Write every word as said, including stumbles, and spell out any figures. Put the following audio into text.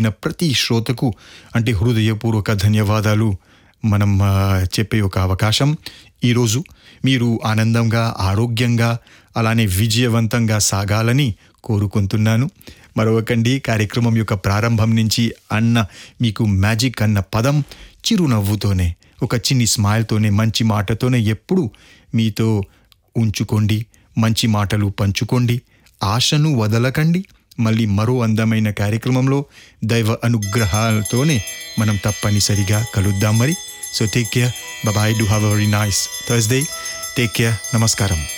విన్న ప్రతి శ్రోతకు అంటే హృదయపూర్వక ధన్యవాదాలు మనం చెప్పే ఒక అవకాశం. ఈరోజు మీరు ఆనందంగా ఆరోగ్యంగా అలానే విజయవంతంగా సాగాలని కోరుకుంటున్నాను. మరొకండి కార్యక్రమం యొక్క ప్రారంభం నుంచి అన్న మీకు మ్యాజిక్ అన్న పదం చిరునవ్వుతోనే ఒక చిన్ని స్మైల్తోనే మంచి మాటతోనే ఎప్పుడు మీతో ఉంచుకోండి. మంచి మాటలు పంచుకోండి. ఆశను వదలకండి. మళ్ళీ మరో అందమైన కార్యక్రమంలో దైవ అనుగ్రహాలతోనే మనం తప్పనిసరిగా కలుద్దాం మరి. So take care. Bye. Do have a very nice Thursday. Take care. నమస్కారం.